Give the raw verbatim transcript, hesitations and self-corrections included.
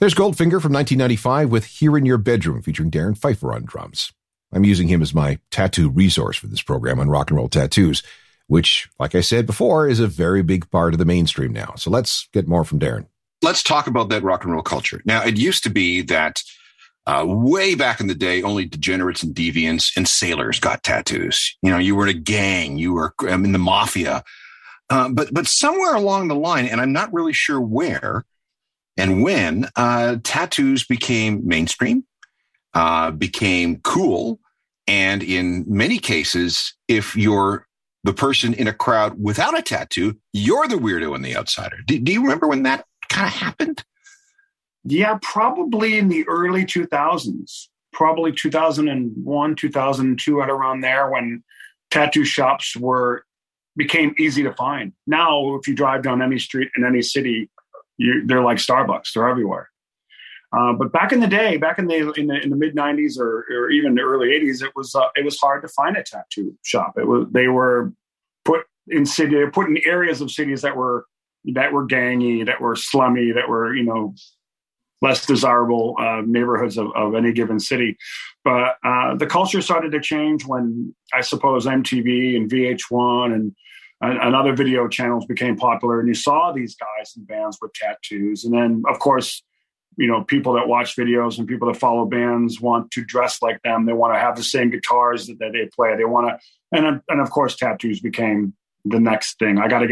There's Goldfinger from nineteen ninety-five with Here in Your Bedroom, featuring Darren Pfeiffer on drums. I'm using him as my tattoo resource for this program on Rock and Roll Tattoos, which, like I said before, is a very big part of the mainstream now. So let's get more from Darren. Let's talk about that rock and roll culture. Now, it used to be that uh, way back in the day, only degenerates and deviants and sailors got tattoos. You know, you were in a gang, you were um, in the mafia. Uh, but but somewhere along the line, and I'm not really sure where and when, uh, tattoos became mainstream, uh, became cool. And in many cases, if you're the person in a crowd without a tattoo, you're the weirdo and the outsider. Do, do you remember when that kind of happened? Yeah, probably in the early two thousands, probably two thousand one, two thousand two, right around there, when tattoo shops were became easy to find. Now, if you drive down any street in any city, you, they're like Starbucks. They're everywhere. Uh, but back in the day, back in the in the, in the mid nineties or, or even the early eighties, it was uh, it was hard to find a tattoo shop. It was they were put in city, put in areas of cities that were that were gangy, that were slummy, that were you know less desirable uh, neighborhoods of, of any given city. But uh, the culture started to change when I suppose M T V and V H one and and other video channels became popular, and you saw these guys and bands with tattoos, and then of course. You know, people that watch videos and people that follow bands want to dress like them. They want to have the same guitars that, that they play. They want to, and and of course, tattoos became the next thing. I got to